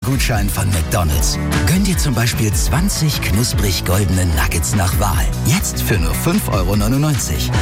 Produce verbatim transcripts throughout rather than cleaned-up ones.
Gutschein von McDonald's. Gönn dir zum Beispiel zwanzig knusprig goldene Nuggets nach Wahl. Jetzt für nur fünf Euro neunundneunzig.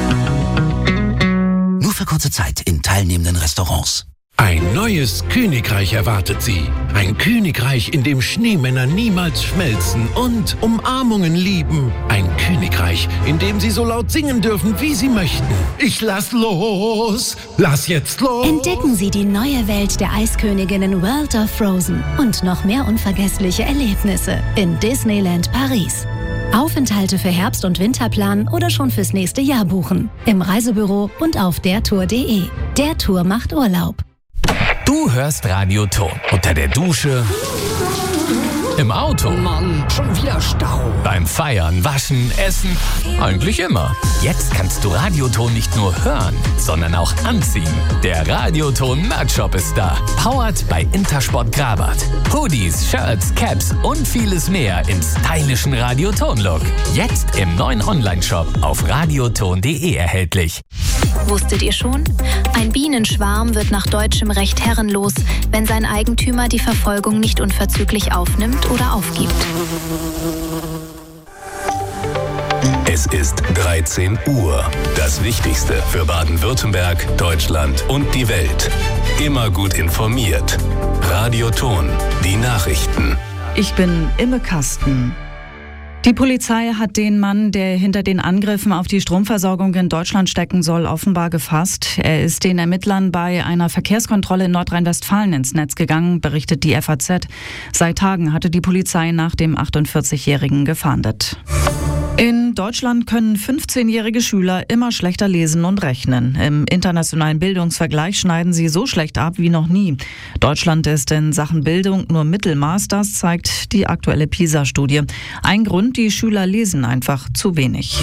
Nur für kurze Zeit in teilnehmenden Restaurants. Ein neues Königreich erwartet Sie. Ein Königreich, in dem Schneemänner niemals schmelzen und Umarmungen lieben. Ein Königreich, in dem Sie so laut singen dürfen, wie Sie möchten. Ich lass los! Lass jetzt los! Entdecken Sie die neue Welt der Eisköniginnen World of Frozen und noch mehr unvergessliche Erlebnisse in Disneyland Paris. Aufenthalte für Herbst- und Winterplan oder schon fürs nächste Jahr buchen. Im Reisebüro und auf dertour punkt de. Der Tour macht Urlaub. Du hörst Radio Ton. Unter der Dusche, im Auto, Mann, schon wieder Stau. beim Feiern, Waschen, Essen, eigentlich immer. Jetzt kannst du Radio Ton nicht nur hören, sondern auch anziehen. Der Radio Ton Merch-Shop ist da. Powered bei Intersport Grabat. Hoodies, Shirts, Caps und vieles mehr im stylischen Radio Ton-Look. Jetzt im neuen Online-Shop auf radioton punkt de erhältlich. Wusstet ihr schon? Ein Bienenschwarm wird nach deutschem Recht herrenlos, wenn sein Eigentümer die Verfolgung nicht unverzüglich aufnimmt oder aufgibt. Es ist dreizehn Uhr. Das Wichtigste für Baden-Württemberg, Deutschland und die Welt. Immer gut informiert. Radio Ton, die Nachrichten. Ich bin Imme Kasten. Die Polizei hat den Mann, der hinter den Angriffen auf die Stromversorgung in Deutschland stecken soll, offenbar gefasst. Er ist den Ermittlern bei einer Verkehrskontrolle in Nordrhein-Westfalen ins Netz gegangen, berichtet die F A Z. Seit Tagen hatte die Polizei nach dem achtundvierzigjährigen gefahndet. In Deutschland können fünfzehnjährige Schüler immer schlechter lesen und rechnen. Im internationalen Bildungsvergleich schneiden sie so schlecht ab wie noch nie. Deutschland ist in Sachen Bildung nur Mittelmaß, das zeigt die aktuelle PISA-Studie. Ein Grund, die Schüler lesen einfach zu wenig.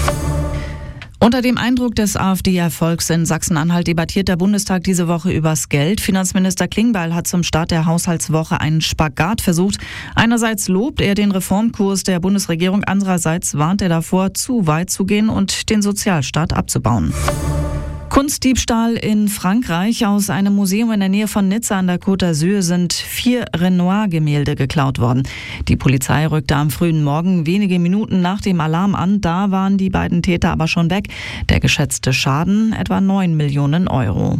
Unter dem Eindruck des AfD-Erfolgs in Sachsen-Anhalt debattiert der Bundestag diese Woche übers Geld. Finanzminister Klingbeil hat zum Start der Haushaltswoche einen Spagat versucht. Einerseits lobt er den Reformkurs der Bundesregierung, andererseits warnt er davor, zu weit zu gehen und den Sozialstaat abzubauen. Kunstdiebstahl in Frankreich. Aus einem Museum in der Nähe von Nizza an der Côte d'Azur sind vier Renoir-Gemälde geklaut worden. Die Polizei rückte am frühen Morgen wenige Minuten nach dem Alarm an. Da waren die beiden Täter aber schon weg. Der geschätzte Schaden etwa neun Millionen Euro.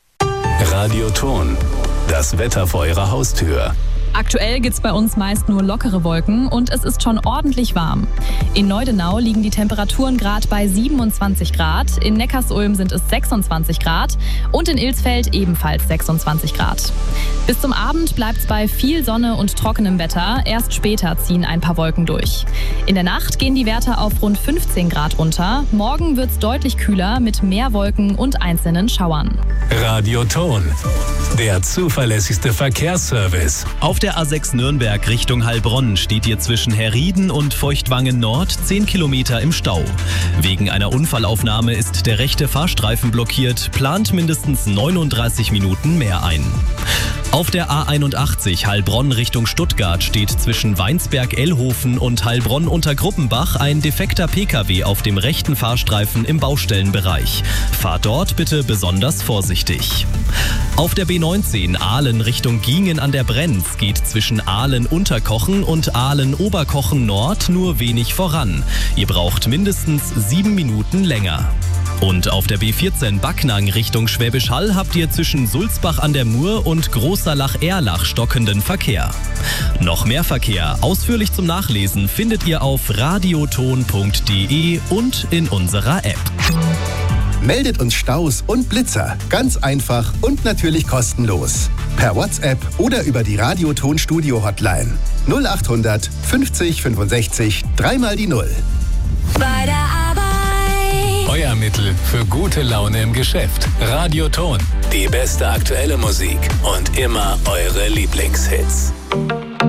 Radio Ton, das Wetter vor Ihrer Haustür. Aktuell gibt's bei uns meist nur lockere Wolken und es ist schon ordentlich warm. In Neudenau liegen die Temperaturen gerade bei siebenundzwanzig Grad, in Neckarsulm sind es sechsundzwanzig Grad und in Ilsfeld ebenfalls sechsundzwanzig Grad. Bis zum Abend bleibt's bei viel Sonne und trockenem Wetter, erst später ziehen ein paar Wolken durch. In der Nacht gehen die Werte auf rund fünfzehn Grad runter, morgen wird's deutlich kühler mit mehr Wolken und einzelnen Schauern. Radio Ton, der zuverlässigste Verkehrsservice. Auf der A sechs Nürnberg Richtung Heilbronn steht ihr zwischen Herrieden und Feuchtwangen Nord zehn Kilometer im Stau. Wegen einer Unfallaufnahme ist der rechte Fahrstreifen blockiert, plant mindestens neununddreißig Minuten mehr ein. Auf der A einundachtzig Heilbronn Richtung Stuttgart steht zwischen Weinsberg-Ellhofen und Heilbronn-Untergruppenbach ein defekter Pkw auf dem rechten Fahrstreifen im Baustellenbereich. Fahrt dort bitte besonders vorsichtig. Auf der B neunzehn Aalen Richtung Giengen an der Brenz geht zwischen Aalen-Unterkochen und Aalen-Oberkochen Nord nur wenig voran. Ihr braucht mindestens sieben Minuten länger. Und auf der B vierzehn Backnang Richtung Schwäbisch Hall habt ihr zwischen Sulzbach an der Mur und Großerlach-Erlach stockenden Verkehr. Noch mehr Verkehr ausführlich zum Nachlesen findet ihr auf radioton punkt de und in unserer App. Meldet uns Staus und Blitzer. Ganz einfach und natürlich kostenlos. Per WhatsApp oder über die Radio-Ton Studio Hotline. null achthundert fünfzig fünfundsechzig dreimal die Null. Bei der Arbeit. Euer Mittel für gute Laune im Geschäft. Radio Ton, die beste aktuelle Musik und immer eure Lieblingshits.